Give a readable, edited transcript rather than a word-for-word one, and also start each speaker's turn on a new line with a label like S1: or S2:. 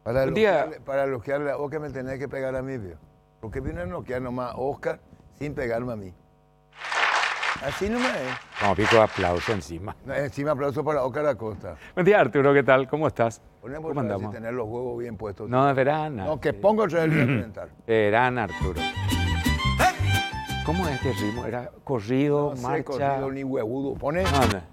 S1: Para
S2: Buen día.
S1: para elogiarle a Oscar me tenés que pegar a mí, vio. Porque vino a elogiar nomás a Oscar sin pegarme a mí. Así nomás es.
S2: Como pico de aplauso encima.
S1: Encima aplauso para Oscar Acosta.
S2: Buen día, Arturo, ¿qué tal? ¿Cómo estás?
S1: Ponemos
S2: ¿Cómo
S1: otra vez y
S2: andamos?
S1: tener los huevos bien puestos.
S2: No, es verano.
S1: No, que ponga otra vez el calentar.
S2: Verano, Arturo. ¿Cómo es este ritmo? ¿Era corrido,
S1: No sé,
S2: marcha?
S1: corrido ni huevudo. Pone.
S2: No, no.